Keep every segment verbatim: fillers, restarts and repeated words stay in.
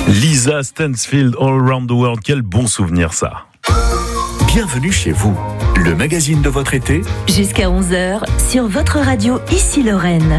Lisa Stansfield, All Around the World, quel bon souvenir ça. Bienvenue chez vous, le magazine de votre été. Jusqu'à onze heures, sur votre radio Ici Lorraine.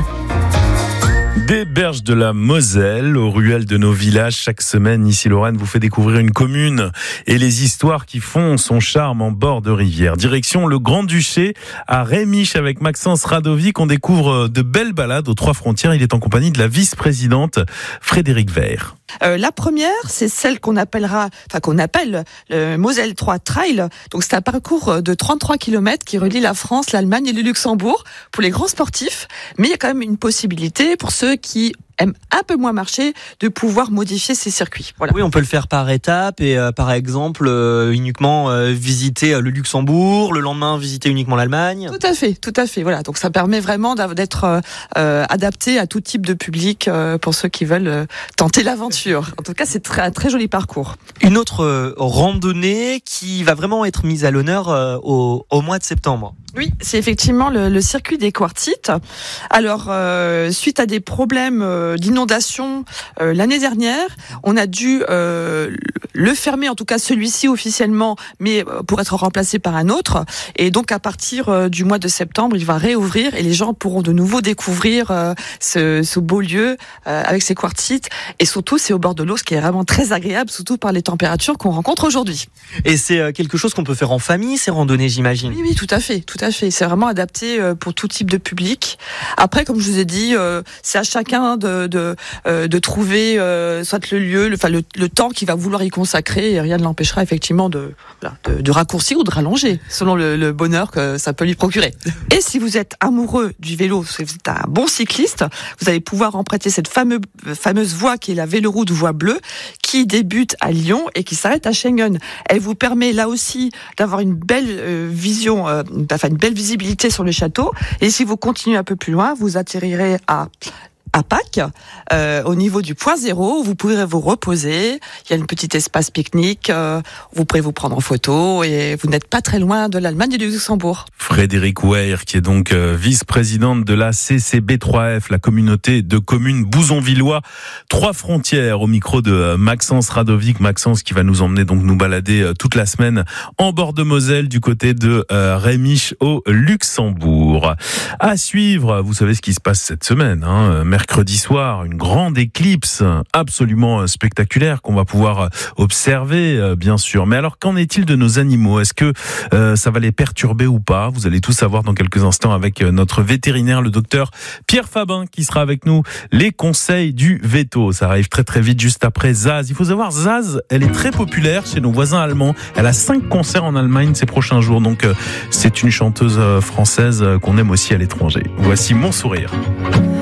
Des berges de la Moselle aux ruelles de nos villages, chaque semaine, Ici Lorraine vous fait découvrir une commune et les histoires qui font son charme en bord de rivière. Direction le Grand-Duché à Rémiche avec Maxence Radovic. On découvre de belles balades aux trois frontières. Il est en compagnie de la vice-présidente Frédéric Weir. Euh, la première, c'est celle qu'on appellera, enfin qu'on appelle le Moselle trois Trail. Donc c'est un parcours de trente-trois kilomètres qui relie la France, l'Allemagne et le Luxembourg pour les grands sportifs. Mais il y a quand même une possibilité pour ceux qui aiment un peu moins marcher, de pouvoir modifier ces circuits. Voilà. Oui, on peut le faire par étapes et euh, par exemple euh, uniquement euh, visiter le Luxembourg, le lendemain visiter uniquement l'Allemagne. Tout à fait, tout à fait. Voilà, donc ça permet vraiment d'être euh, adapté à tout type de public euh, pour ceux qui veulent euh, tenter l'aventure. En tout cas, c'est très, un très joli parcours. Une autre euh, randonnée qui va vraiment être mise à l'honneur euh, au, au mois de septembre. Oui, c'est effectivement le, le circuit des quartzites. Alors, euh, suite à des problèmes euh, d'inondation euh, l'année dernière, on a dû euh, le fermer, en tout cas celui-ci officiellement, mais euh, pour être remplacé par un autre. Et donc, à partir euh, du mois de septembre, il va réouvrir et les gens pourront de nouveau découvrir euh, ce, ce beau lieu euh, avec ses quartzites. Et surtout, c'est au bord de l'eau, ce qui est vraiment très agréable, surtout par les températures qu'on rencontre aujourd'hui. Et c'est euh, quelque chose qu'on peut faire en famille, ces randonnées, j'imagine. Oui, oui, tout à fait, tout à fait. C'est vraiment adapté pour tout type de public. Après, comme je vous ai dit, c'est à chacun de de, de trouver soit le lieu, le, enfin le, le temps qu'il va vouloir y consacrer. Et rien ne l'empêchera effectivement de, de, de raccourcir ou de rallonger, selon le, le bonheur que ça peut lui procurer. Et si vous êtes amoureux du vélo, si vous êtes un bon cycliste, vous allez pouvoir emprunter cette fameuse fameuse voie qui est la Véloroute Voie Bleue, qui débute à Lyon et qui s'arrête à Schengen. Elle vous permet là aussi d'avoir une belle euh, vision, euh, enfin une belle visibilité sur le château. Et si vous continuez un peu plus loin, vous atterrirez à à Pâques, euh, au niveau du point zéro, vous pourrez vous reposer. Il y a une petite espace pique-nique. Euh, vous pourrez vous prendre en photo et vous n'êtes pas très loin de l'Allemagne et du Luxembourg. Frédéric Weir, qui est donc euh, vice-présidente de la C C B trois F, la communauté de communes Bouzonvillois, trois frontières, au micro de euh, Maxence Radovic. Maxence qui va nous emmener donc nous balader euh, toute la semaine en bord de Moselle du côté de euh, Rémiche au Luxembourg. À suivre, vous savez ce qui se passe cette semaine, hein, mercredi soir, une grande éclipse absolument spectaculaire qu'on va pouvoir observer, bien sûr. Mais alors, qu'en est-il de nos animaux ? Est-ce que euh, ça va les perturber ou pas ? Vous allez tout savoir dans quelques instants avec notre vétérinaire, le docteur Pierre Fabin, qui sera avec nous. Les conseils du veto. Ça arrive très très vite, juste après Zaz. Il faut savoir, Zaz, elle est très populaire chez nos voisins allemands. Elle a cinq concerts en Allemagne ces prochains jours. Donc, euh, c'est une chanteuse française qu'on aime aussi à l'étranger. Voici Mon Sourire.